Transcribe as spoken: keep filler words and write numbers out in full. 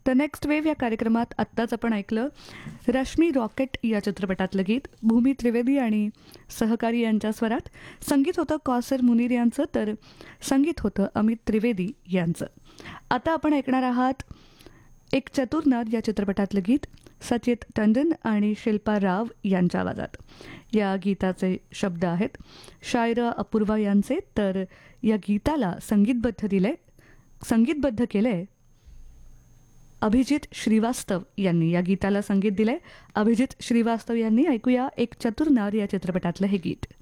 The next wave या कार्यक्रमात आत्ताच आपण ऐकलं रश्मी रॉकेट या चित्रपटातलं गीत भूमी त्रिवेदी आणि सहकारी यांच्या स्वरात. संगीत होतं कौसर मुनीर यांचं, तर संगीत होतं अमित त्रिवेदी यांचं. आता आपण ऐकणार आहात एक चतुर नर या चित्रपटातलं गीत सचेत टंडन आणि शिल्पा राव यांच्या आवाजात. या गीताचे शब्द आहेत शायरा अपूर्वा यांचे, तर या गीताला संगीतबद्ध दिले संगीतबद्ध केलंय अभिजित श्रीवास्तव यांनी. या गीताला संगीत दिलंय अभिजित श्रीवास्तव यांनी. ऐकूया एक चतुर नर या चित्रपटातलं हे गीत.